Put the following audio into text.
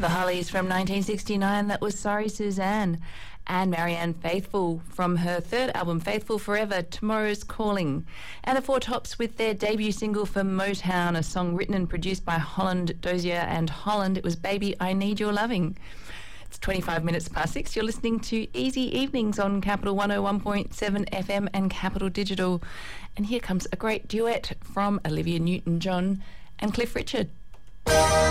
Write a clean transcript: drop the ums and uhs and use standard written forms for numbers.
The Hollies from 1969, that was Sorry Suzanne. And Marianne Faithfull from her third album, Faithful Forever, Tomorrow's Calling. And the Four Tops with their debut single for Motown, a song written and produced by Holland, Dozier and Holland. It was Baby, I Need Your Loving. It's 25 minutes past 6. You're listening to Easy Evenings on Capital 101.7 FM and Capital Digital. And here comes a great duet from Olivia Newton-John and Cliff Richard.